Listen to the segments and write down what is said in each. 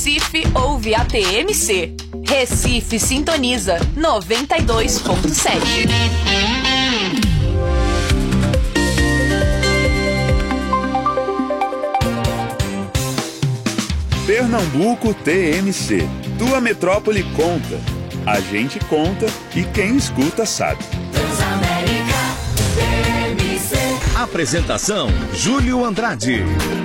Recife ouve a TMC. Recife sintoniza 92.7. Pernambuco TMC. Tua metrópole conta. A gente conta e quem escuta sabe. Transamérica TMC. Apresentação: Júlio Andrade.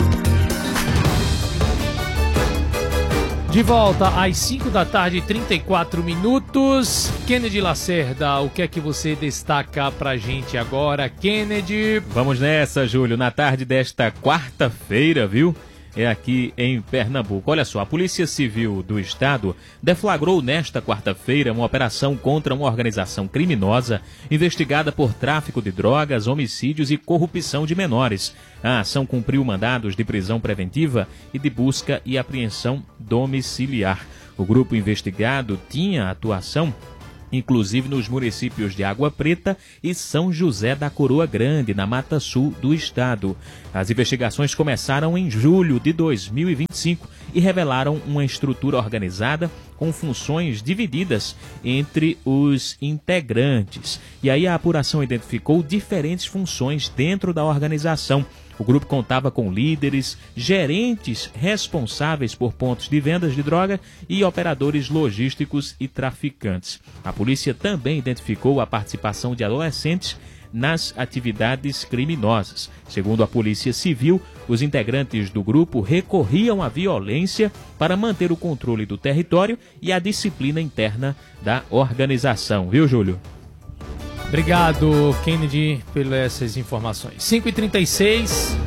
De volta às 5 da tarde, 34 minutos. Kennedy Lacerda, o que é que você destaca pra gente agora, Kennedy? Vamos nessa, Júlio, na tarde desta quarta-feira, viu? É aqui em Pernambuco. Olha só, a Polícia Civil do Estado deflagrou nesta quarta-feira uma operação contra uma organização criminosa investigada por tráfico de drogas, homicídios e corrupção de menores. A ação cumpriu mandados de prisão preventiva e de busca e apreensão domiciliar. O grupo investigado tinha atuação inclusive nos municípios de Água Preta e São José da Coroa Grande, na Mata Sul do estado. As investigações começaram em julho de 2025 e revelaram uma estrutura organizada com funções divididas entre os integrantes. E aí a apuração identificou diferentes funções dentro da organização. O grupo contava com líderes, gerentes responsáveis por pontos de vendas de droga e operadores logísticos e traficantes. A polícia também identificou a participação de adolescentes nas atividades criminosas. Segundo a Polícia Civil, os integrantes do grupo recorriam à violência para manter o controle do território e a disciplina interna da organização. Viu, Júlio? Obrigado, Kennedy, pelas essas informações. 5h36.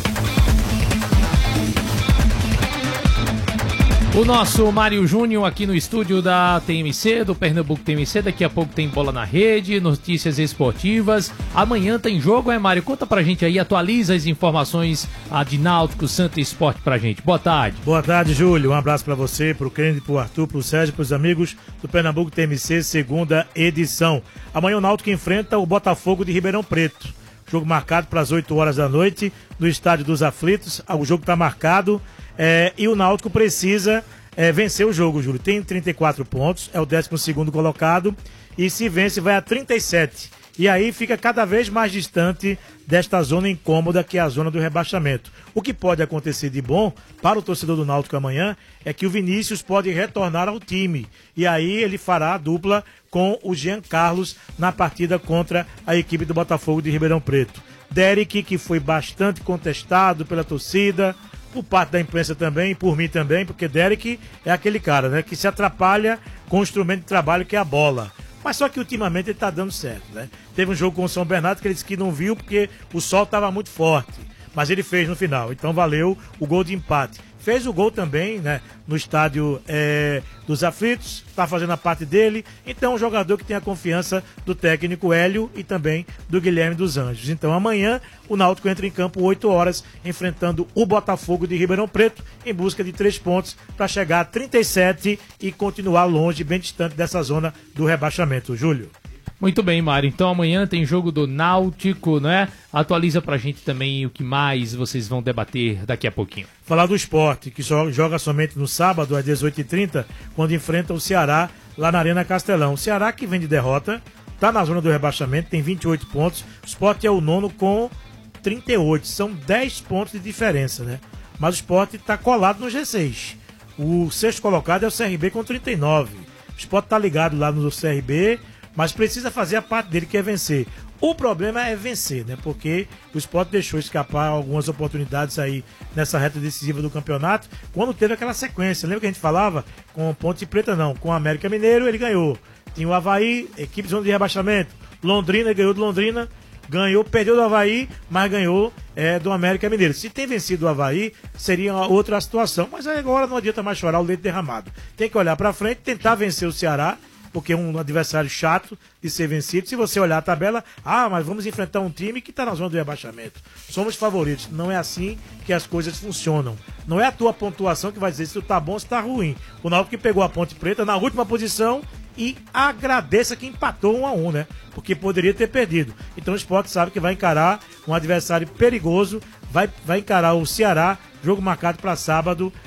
O nosso Mário Júnior aqui no estúdio da TMC, do Pernambuco TMC. Daqui a pouco tem Bola na Rede, notícias esportivas. Amanhã tem jogo, Mário? Conta pra gente aí, atualiza as informações de Náutico, Santa Esporte pra gente. Boa tarde. Boa tarde, Júlio. Um abraço pra você, pro Kennedy, pro Arthur, pro Sérgio, pros amigos do Pernambuco TMC, segunda edição. Amanhã o Náutico enfrenta o Botafogo de Ribeirão Preto. Jogo marcado para as 8 horas da noite, no Estádio dos Aflitos. O jogo tá marcado. E o Náutico precisa vencer o jogo, Júlio. Tem 34 pontos, é o 12º colocado, e se vence vai a 37. E aí fica cada vez mais distante desta zona incômoda que é a zona do rebaixamento. O que pode acontecer de bom para o torcedor do Náutico amanhã é que o Vinícius pode retornar ao time. E aí ele fará a dupla com o Jean Carlos na partida contra a equipe do Botafogo de Ribeirão Preto. Derek, que foi bastante contestado pela torcida, por parte da imprensa também, por mim também, porque Derek é aquele cara, né, que se atrapalha com o instrumento de trabalho que é a bola. Mas só que ultimamente ele tá dando certo, né? Teve um jogo com o São Bernardo que ele disse que não viu porque o sol estava muito forte, mas ele fez no final, então valeu o gol de empate. Fez o gol também, né, no estádio dos Aflitos, está fazendo a parte dele. Então, um jogador que tem a confiança do técnico Hélio e também do Guilherme dos Anjos. Então, amanhã, o Náutico entra em campo 8 horas, enfrentando o Botafogo de Ribeirão Preto, em busca de 3 pontos para chegar a 37 e continuar longe, bem distante dessa zona do rebaixamento. Júlio. Muito bem, Mário. Então amanhã tem jogo do Náutico, né? Atualiza pra gente também o que mais vocês vão debater daqui a pouquinho. Falar do Sport, que joga somente no sábado, às 18h30, quando enfrenta o Ceará, lá na Arena Castelão. O Ceará, que vem de derrota, tá na zona do rebaixamento, tem 28 pontos. O Sport é o nono com 38. São 10 pontos de diferença, né? Mas o Sport tá colado no G6. O sexto colocado é o CRB com 39. O Sport tá ligado lá no CRB, mas precisa fazer a parte dele, que é vencer. O problema é vencer, né? Porque o Sport deixou escapar algumas oportunidades aí nessa reta decisiva do campeonato, quando teve aquela sequência. Lembra que a gente falava? Com Ponte Preta não, com o América Mineiro ele ganhou. Tinha o Avaí, equipe de zona de rebaixamento. Londrina, ganhou do Londrina, ganhou, perdeu do Avaí, mas ganhou do América Mineiro. Se tem vencido o Avaí, seria outra situação. Mas agora não adianta mais chorar o leite derramado. Tem que olhar pra frente, tentar vencer o Ceará, porque é um adversário chato de ser vencido. Se você olhar a tabela, mas vamos enfrentar um time que está na zona do rebaixamento. Somos favoritos. Não é assim que as coisas funcionam. Não é a tua pontuação que vai dizer se tu tá bom ou se tá ruim. O Náutico que pegou a Ponte Preta na última posição e agradeça que empatou 1-1, né? Porque poderia ter perdido. Então o Sport sabe que vai encarar um adversário perigoso, vai encarar o Ceará, jogo marcado para sábado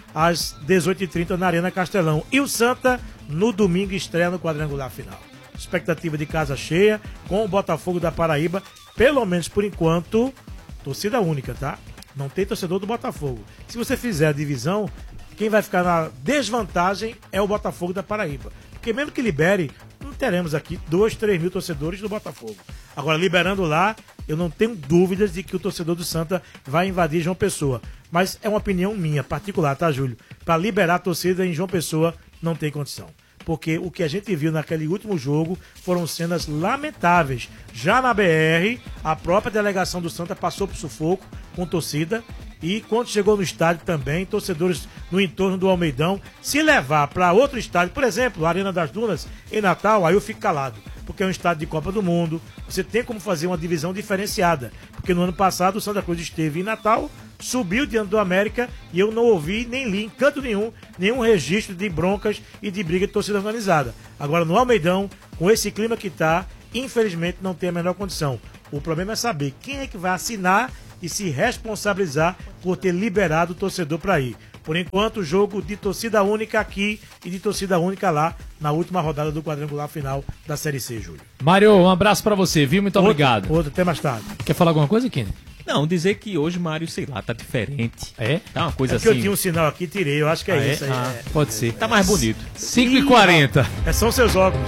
às 18h30 na Arena Castelão. E o Santa, no domingo, estreia no quadrangular final. Expectativa de casa cheia, com o Botafogo da Paraíba, pelo menos por enquanto, torcida única, tá? Não tem torcedor do Botafogo. Se você fizer a divisão, quem vai ficar na desvantagem é o Botafogo da Paraíba. Porque mesmo que libere, não teremos aqui 2, 3 mil torcedores do Botafogo. Agora, liberando lá, eu não tenho dúvidas de que o torcedor do Santa vai invadir João Pessoa. Mas é uma opinião minha, particular, tá, Júlio? Para liberar a torcida em João Pessoa, não tem condição. Porque o que a gente viu naquele último jogo foram cenas lamentáveis. Já na BR, a própria delegação do Santa passou por sufoco com torcida. E quando chegou no estádio também, torcedores no entorno do Almeidão, se levar para outro estádio, por exemplo, a Arena das Dunas, em Natal, aí eu fico calado. Porque é um estádio de Copa do Mundo, você tem como fazer uma divisão diferenciada. Porque no ano passado o Santa Cruz esteve em Natal, subiu diante do América e eu não ouvi, nem li em canto nenhum registro de broncas e de briga de torcida organizada. Agora no Almeidão, com esse clima que está, infelizmente não tem a menor condição. O problema é saber quem é que vai assinar e se responsabilizar por ter liberado o torcedor para ir. Por enquanto, jogo de torcida única aqui e de torcida única lá na última rodada do quadrangular final da Série C, Júlio. Mário, um abraço pra você, viu? Muito obrigado. Outro, até mais tarde. Quer falar alguma coisa, Kenny? Não, dizer que hoje, Mário, sei lá, tá diferente. É? Tá uma coisa É que assim. eu tinha um sinal aqui, tirei, eu acho que é isso aí. Pode ser. Tá mais bonito. 5h40. São seus óculos.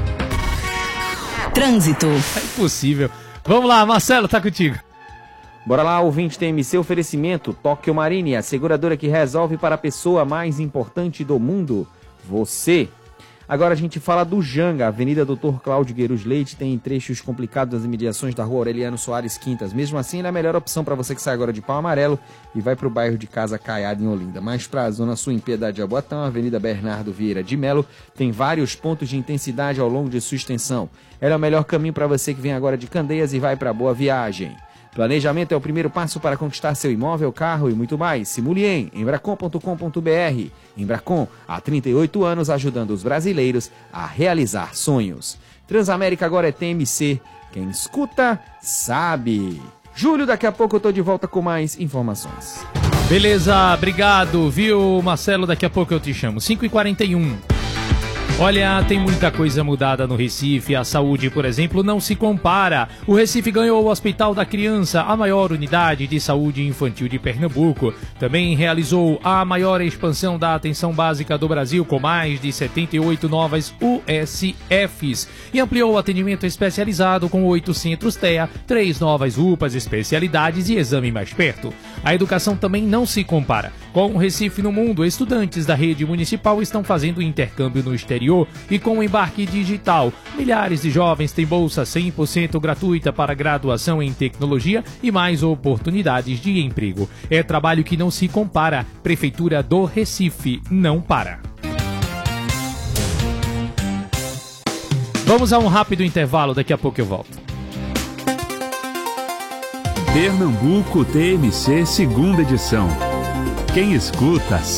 Trânsito. É impossível. Vamos lá, Marcelo, tá contigo. Bora lá, ouvinte TMC, oferecimento Tóquio Marine, a seguradora que resolve para a pessoa mais importante do mundo, você. Agora a gente fala do Janga, a Avenida Dr. Cláudio Gueiros Leite tem trechos complicados nas imediações da Rua Aureliano Soares Quintas. Mesmo assim, é a melhor opção para você que sai agora de Pau Amarelo e vai para o bairro de Casa Caiada, em Olinda. Mais para a Zona Sul, em Piedade de Jaboatão, a Avenida Bernardo Vieira de Melo tem vários pontos de intensidade ao longo de sua extensão. Ela é o melhor caminho para você que vem agora de Candeias e vai para Boa Viagem. Planejamento é o primeiro passo para conquistar seu imóvel, carro e muito mais. Simule em embracon.com.br. Embracon, há 38 anos ajudando os brasileiros a realizar sonhos. Transamérica agora é TMC. Quem escuta, sabe. Júlio, daqui a pouco eu tô de volta com mais informações. Beleza, obrigado, viu, Marcelo? Daqui a pouco eu te chamo. 5h41. Olha, tem muita coisa mudada no Recife. A saúde, por exemplo, não se compara. O Recife ganhou o Hospital da Criança, a maior unidade de saúde infantil de Pernambuco. Também realizou a maior expansão da atenção básica do Brasil, com mais de 78 novas USFs. E ampliou o atendimento especializado com 8 centros TEA, 3 novas UPAs, especialidades e exame mais perto. A educação também não se compara. Com o Recife no mundo, estudantes da rede municipal estão fazendo intercâmbio no exterior e com o embarque digital, milhares de jovens têm bolsa 100% gratuita para graduação em tecnologia e mais oportunidades de emprego. É trabalho que não se compara. Prefeitura do Recife não para. Vamos a um rápido intervalo, daqui a pouco eu volto. Pernambuco TMC, segunda edição. Quem escuta